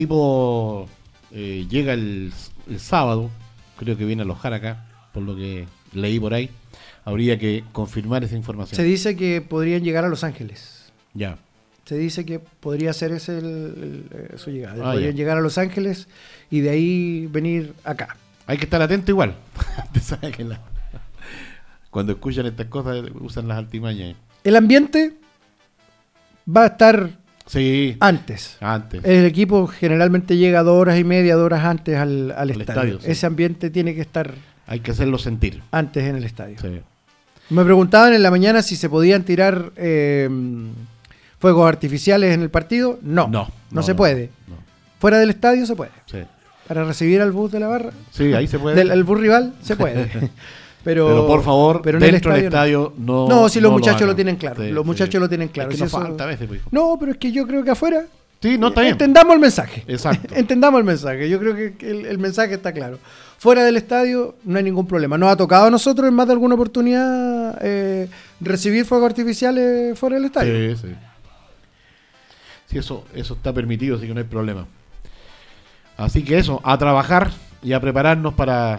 equipo llega el sábado, creo que viene a alojar acá, por lo que leí por ahí. Habría que confirmar esa información. Se dice que podrían llegar a Los Ángeles. Ya. Se dice que podría ser ese su llegada. ya. Podrían llegar a Los Ángeles y de ahí venir acá. Hay que estar atento igual. Sabes que cuando escuchan estas cosas usan las altimañas. El ambiente va a estar Sí, antes. antes. El equipo generalmente llega 2 horas y media, 2 horas antes al estadio. estadio, sí. Ese ambiente tiene que estar Hay que hacerlo sentir. antes en el estadio. Sí. Me preguntaban en la mañana si se podían tirar fuegos artificiales en el partido. No se puede. No. Fuera del estadio se puede. Sí. Para recibir al bus de la barra, Sí, ahí se puede. al bus rival, se puede. Pero por favor, pero dentro del estadio no. No, si los no muchachos lo hagan. tienen claro. Sí, Los muchachos sí. lo tienen claro. Es que Si nos eso- falta a veces, pues, hijo. No, pero es que yo creo que afuera Sí, no está bien. entendamos el mensaje. Exacto. Entendamos el mensaje. Yo creo que el mensaje está claro. Fuera del estadio no hay ningún problema. Nos ha tocado a nosotros en más de alguna oportunidad recibir fuegos artificiales fuera del estadio. Sí, sí. Sí, eso está permitido, así que no hay problema. Así que eso, a trabajar y a prepararnos para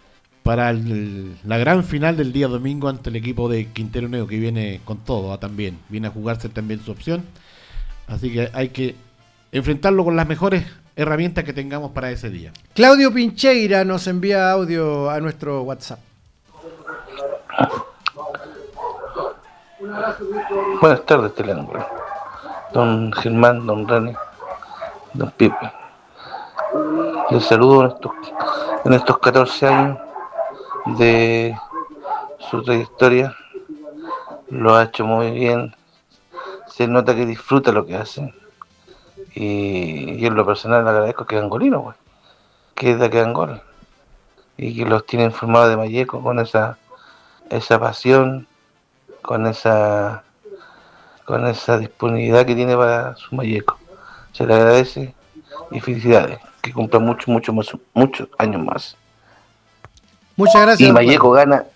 la gran final del día domingo ante el equipo de Quintero Unido, que viene con todo, también. Viene a jugarse también su opción. Así que hay que enfrentarlo con las mejores herramientas que tengamos para ese día. Claudio Pincheira nos envía audio a nuestro WhatsApp. Buenas tardes, Telenor. Don Germán, don René, don Pipe. Les saludo en estos 14 años de su trayectoria. Lo ha hecho muy bien. Se nota que disfruta lo que hace. Y en lo personal le agradezco que es angolino, pues, que es de que Angol. Y que los tiene informados de Malleco con esa pasión, con esa disponibilidad que tiene para su Malleco. Se le agradece y felicidades, que cumpla muchos años más. Muchas gracias. Y don Malleco Claudio. gana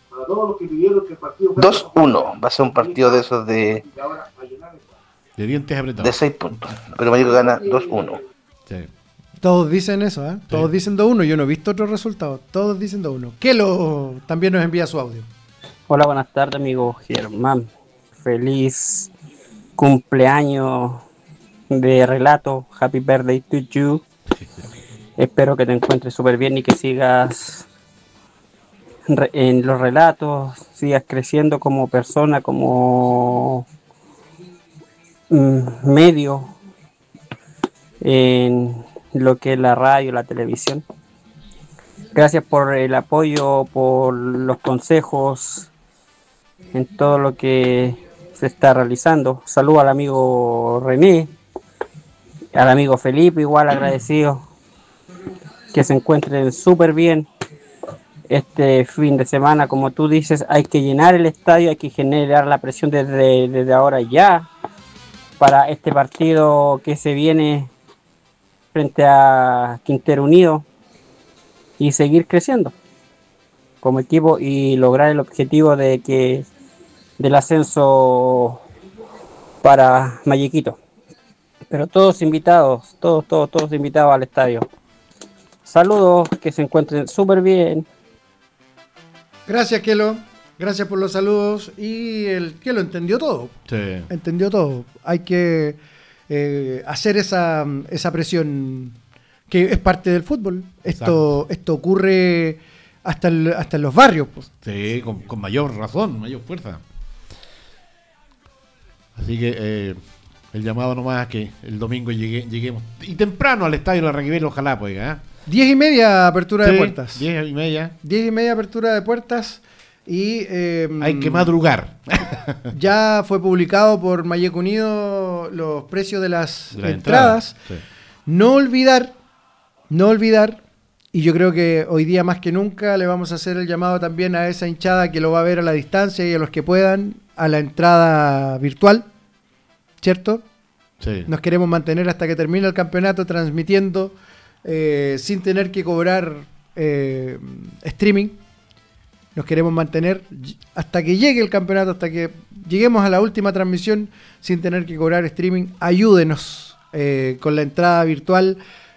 2-1, va a ser un partido de esos de De dientes apretados. 6 puntos, pero Malleco gana 2-1. Sí. Todos dicen eso, ¿eh? Todos Sí. dicen 2-1. Yo no he visto otro resultado. Todos dicen 2-1. Kelo también nos envía su audio. Hola, buenas tardes, amigo Germán. Feliz cumpleaños de relato. Happy birthday to you. Espero que te encuentres súper bien y que sigas en los relatos, sigas creciendo como persona, como medio en lo que es la radio, la televisión. Gracias por el apoyo, por los consejos en todo lo que se está realizando. Saludo al amigo René, al amigo Felipe, igual agradecido, que se encuentren súper bien. Este fin de semana, como tú dices, hay que llenar el estadio, hay que generar la presión desde ahora ya para este partido que se viene frente a Quintero Unido y seguir creciendo como equipo y lograr el objetivo del ascenso para Mallequito. Pero todos invitados, todos invitados al estadio. Saludos, que se encuentren súper bien. Gracias, Kelo. Gracias por los saludos. Y el Kelo entendió todo. Sí. Entendió todo. Hay que hacer esa presión que es parte del fútbol. Esto ocurre hasta en los barrios, pues. Sí, con mayor razón, mayor fuerza. Así que el llamado nomás a que el domingo lleguemos. Y temprano al estadio La Raquibel, ojalá, pues, ¿eh? 10:30 apertura de puertas. 10:30. 10:30 apertura de puertas. Y Hay que madrugar. ya fue publicado por Malleco Unido los precios de las De la entradas. entrada, sí. No olvidar, y yo creo que hoy día más que nunca le vamos a hacer el llamado también a esa hinchada que lo va a ver a la distancia y a los que puedan a la entrada virtual, ¿cierto? Sí. Nos queremos mantener hasta que termine el campeonato transmitiendo sin tener que cobrar streaming. Nos queremos mantener hasta que llegue el campeonato, hasta que lleguemos a la última transmisión sin tener que cobrar streaming. Ayúdenos con la entrada virtual